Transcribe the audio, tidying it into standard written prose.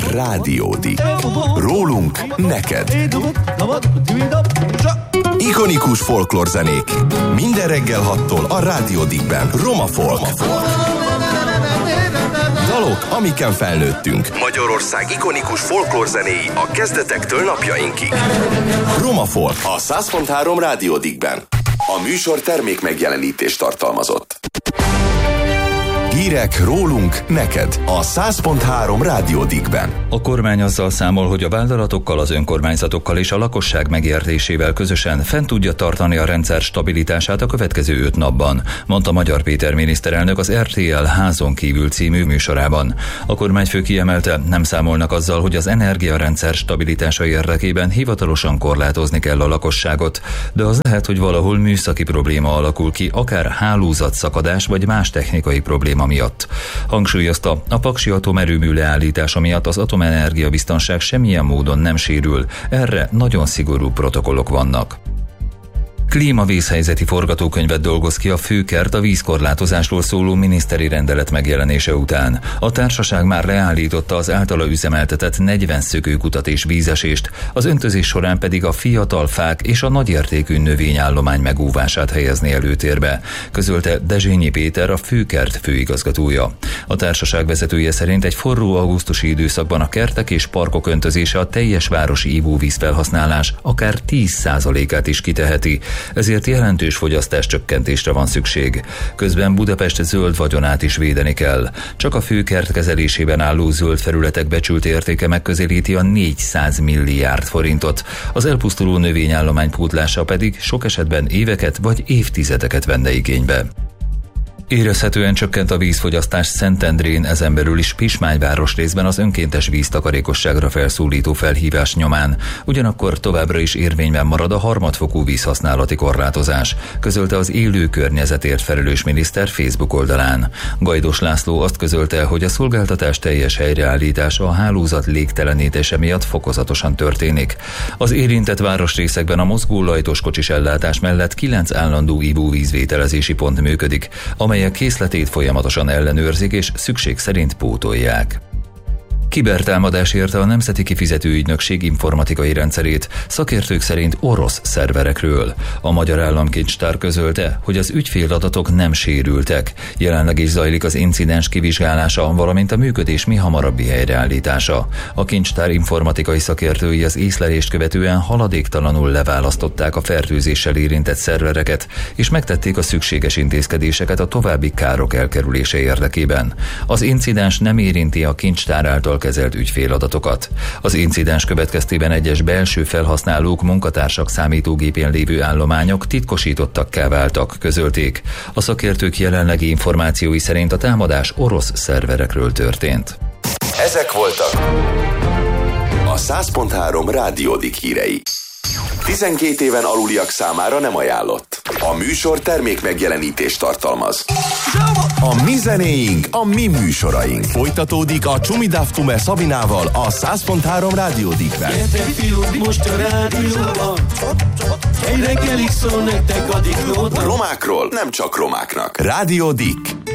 Rádió Dick. Rólunk neked. Ikonikus folklórzenék. Minden reggel 6-tól a Rádió Dickben. Roma Folk. Dalok, amiken felnőttünk. Magyarország ikonikus folklórzenéi a kezdetektől napjainkig. Roma Folk a 100.3 Rádió Dickben. A műsor termék megjelenítést tartalmazott. Hírek rólunk neked a 100.3 Rádió Dickben. A kormány azzal számol, hogy a vállalatokkal, az önkormányzatokkal és a lakosság megértésével közösen fent tudja tartani a rendszer stabilitását a következő 5 napban, mondta Magyar Péter miniszterelnök az RTL Házon kívül című műsorában. A kormányfő kiemelte, nem számolnak azzal, hogy az energiarendszer stabilitása érdekében hivatalosan korlátozni kell a lakosságot, de az lehet, hogy valahol műszaki probléma alakul ki, akár hálózatszakadás vagy más technikai probléma miatt. Hangsúlyozta, a paksi atomerőmű leállítása miatt az atomenergia biztonság semmilyen módon nem sérül, erre nagyon szigorú protokollok vannak. Klímavészhelyzeti forgatókönyvet dolgoz ki a Főkert a vízkorlátozásról szóló miniszteri rendelet megjelenése után. A társaság már leállította az általa üzemeltetett 40 szökőkutat és vízesést, az öntözés során pedig a fiatal fák és a nagyértékű növényállomány megóvását helyezni előtérbe, közölte Dezsényi Péter, a Főkert főigazgatója. A társaság vezetője szerint egy forró augusztusi időszakban a kertek és parkok öntözése a teljes városi ivóvíz felhasználás akár 10%-át is kiteheti, ezért jelentős fogyasztás csökkentésre van szükség. Közben Budapest zöld vagyonát is védeni kell. Csak a Főkert kezelésében álló zöld felületek becsült értéke megközelíti a 400 milliárd forintot. Az elpusztuló növényállomány pótlása pedig sok esetben éveket vagy évtizedeket venne igénybe. Érezhetően csökkent a vízfogyasztás Szentendrén, ezen belül is Pismány városrészben az önkéntes víztakarékosságra felszólító felhívás nyomán. Ugyanakkor továbbra is érvényben marad a harmadfokú vízhasználati korlátozás, közölte az élő környezetért felelős miniszter Facebook oldalán. Gajdos László azt közölte, hogy a szolgáltatás teljes helyreállítása a hálózat légtelenítése miatt fokozatosan történik. Az érintett városrészekben a mozgó lajtos kocsis ellátás mellett 9 állandó ivóvízvételezési pont működik, amelyek készletét folyamatosan ellenőrzik és szükség szerint pótolják. Kibertámadás érte a Nemzeti Kifizetőügynökség informatikai rendszerét, szakértők szerint orosz szerverekről. A Magyar Államkincstár közölte, hogy az ügyféladatok nem sérültek. Jelenleg is zajlik az incidens kivizsgálása, valamint a működés mihamarabbi helyreállítása. A kincstár informatikai szakértői az észlelést követően haladéktalanul leválasztották a fertőzéssel érintett szervereket, és megtették a szükséges intézkedéseket a további károk elkerülése érdekében. Az incidens nem érinti a kincstár által kezelt ügyféladatokat. Az incidens következtében egyes belső felhasználók, munkatársak számítógépén lévő állományok titkosítottakká váltak, közölték. A szakértők jelenlegi információi szerint a támadás orosz szerverekről történt. Ezek voltak a 100.3 Rádió Dick hírei. 12 éven aluliak számára nem ajánlott. A műsor termék megjelenítést tartalmaz. A mi zenéink, a mi műsoraink. Folytatódik a Csumidaftume Szabinával a 100.3 Rádió Dickben. Gyertek fiúk, most a rádióban. Egy reggelig szól nektek a Dick Nóta. Romákról nem csak romáknak. Rádió Dick.